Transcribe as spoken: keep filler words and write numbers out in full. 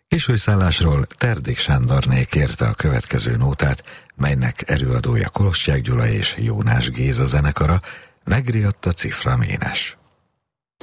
Későszállásról Terdik Sándorné kérte a következő nótát, melynek előadója Koloscsák Gyula és Jónás Géza zenekara, megriadt a cifra ménes.